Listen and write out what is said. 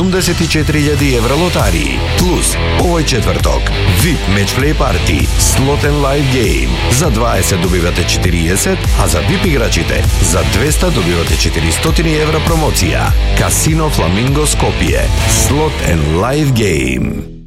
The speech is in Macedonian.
74.000 евро лотарии. Плюс овој четврток VIP Match Play Party Slot and Live Game. За 20 добивате 40, а за VIP играчите за 200 добивате 400 евро промоција. Касино Фламинго Скопје Slot and Live Game.